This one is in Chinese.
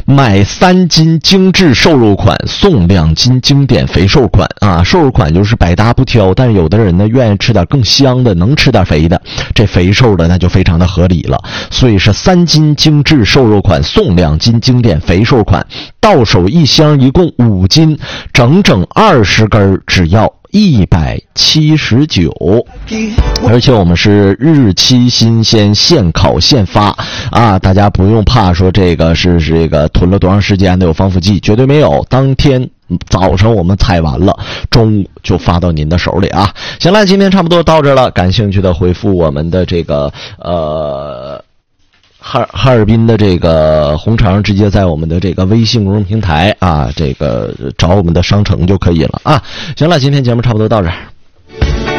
买3斤精致瘦肉款送2斤经典肥瘦款啊！瘦肉款就是百搭不挑，但是有的人呢愿意吃点更香的，能吃点肥的，这肥瘦的那就非常的合理了。所以是3斤精致瘦肉款送2斤经典肥瘦款，到手一箱一共5斤，整整20根，只要179，而且我们是日期新鲜，现烤现发啊！大家不用怕说这个是这个囤了多长时间的有防腐剂，绝对没有，当天早上我们采完了，中午就发到您的手里啊！行了，今天差不多到这了，感兴趣的回复我们的这个哈尔滨的这个红肠，直接在我们的这个微信公众平台啊，这个找我们的商城就可以了啊。行了，今天节目差不多到这儿。